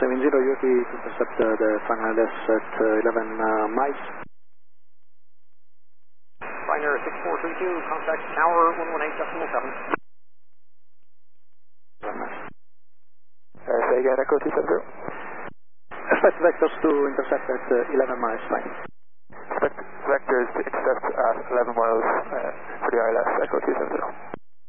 70, UAP to intercept the final address at 11 miles. Ryanair 6432, contact tower 118.7. Say again, Echo 270. Expect vectors to intercept at 11 miles, fine. Expect vectors to intercept at 11 miles for the ILS, Echo 270.